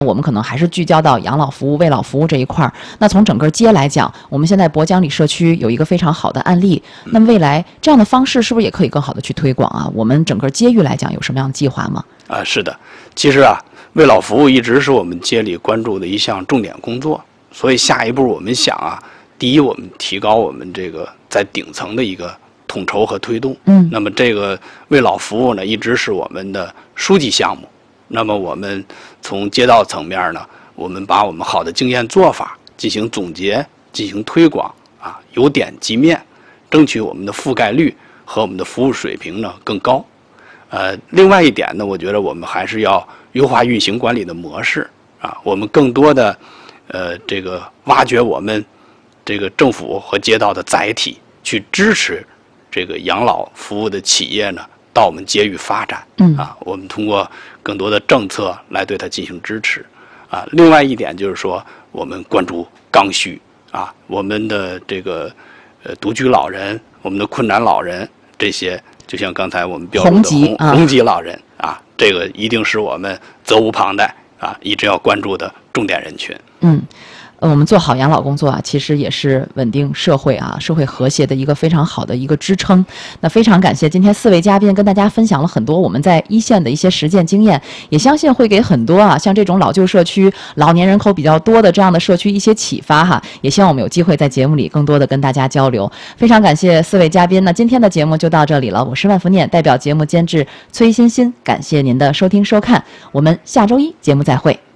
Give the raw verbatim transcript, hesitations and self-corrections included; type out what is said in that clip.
我们可能还是聚焦到养老服务、慰老服务这一块儿。那从整个街来讲，我们现在博江里社区有一个非常好的案例。那么未来这样的方式是不是也可以更好的去推广啊？我们整个街域来讲有什么样的计划吗？ 啊，是的，其实啊，慰老服务一直是我们街里关注的一项重点工作。所以下一步我们想啊，第一，我们提高我们这个在顶层的一个统筹和推动。嗯，那么这个慰老服务呢，一直是我们的书记项目。那么我们从街道层面呢，我们把我们好的经验做法进行总结、进行推广啊，由点及面，争取我们的覆盖率和我们的服务水平呢更高。呃，另外一点呢，我觉得我们还是要优化运行管理的模式啊，我们更多的呃这个挖掘我们这个政府和街道的载体，去支持这个养老服务的企业呢到我们街域发展。嗯啊，我们通过更多的政策来对它进行支持啊。另外一点就是说，我们关注刚需啊，我们的这个呃独居老人、我们的困难老人这些，就像刚才我们标注的红级红红级老人啊，这个一定是我们责无旁贷啊，一直要关注的重点人群。 嗯。呃，我们做好养老工作啊，其实也是稳定社会啊、社会和谐的一个非常好的一个支撑。那非常感谢今天四位嘉宾跟大家分享了很多我们在一线的一些实践经验，也相信会给很多啊像这种老旧社区、老年人口比较多的这样的社区一些启发哈。也希望我们有机会在节目里更多的跟大家交流。非常感谢四位嘉宾，那今天的节目就到这里了。我是万福念，代表节目监制崔欣欣，感谢您的收听收看，我们下周一节目再会。